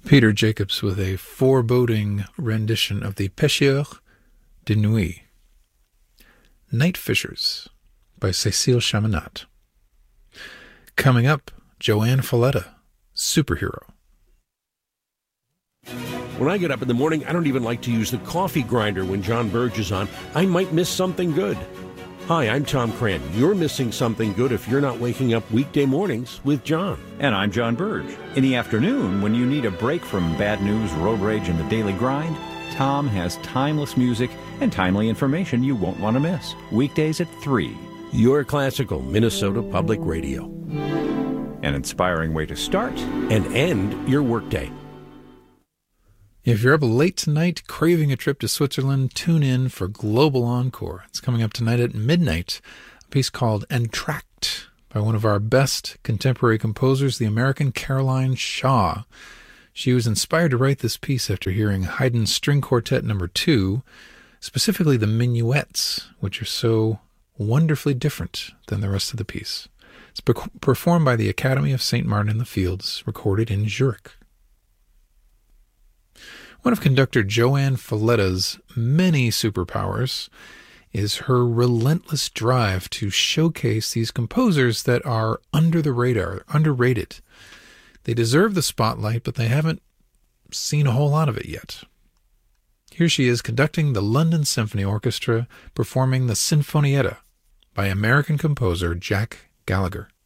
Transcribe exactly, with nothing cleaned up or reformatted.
Peter Jacobs with a foreboding rendition of the Pêcheurs de Nuit. Night Fishers by Cécile Chaminade. Coming up, Joanne Falletta, Superhero. When I get up in the morning, I don't even like to use the coffee grinder when John Burge is on. I might miss something good. Hi, I'm Tom Cran. You're missing something good if you're not waking up weekday mornings with John. And I'm John Burge. In the afternoon, when you need a break from bad news, road rage, and the daily grind, Tom has timeless music and timely information you won't want to miss. Weekdays at three. Your classical Minnesota Public Radio. An inspiring way to start and end your workday. If you're up late tonight, craving a trip to Switzerland, tune in for Global Encore. It's coming up tonight at midnight, a piece called Entr'acte by one of our best contemporary composers, the American Caroline Shaw. She was inspired to write this piece after hearing Haydn's String Quartet number two, specifically the minuets, which are so wonderfully different than the rest of the piece. It's per- performed by the Academy of Saint Martin in the Fields, recorded in Zurich. One of conductor Joanne Falletta's many superpowers is her relentless drive to showcase these composers that are under the radar, underrated. They deserve the spotlight, but they haven't seen a whole lot of it yet. Here she is conducting the London Symphony Orchestra, performing the Sinfonietta by American composer Jack Gallagher.